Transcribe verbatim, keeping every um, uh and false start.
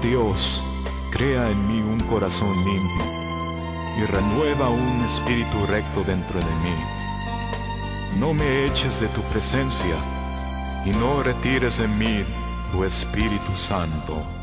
Dios, crea en mí un corazón limpio y renueva un espíritu recto dentro de mí. No me eches de tu presencia y no retires de mí tu Espíritu Santo.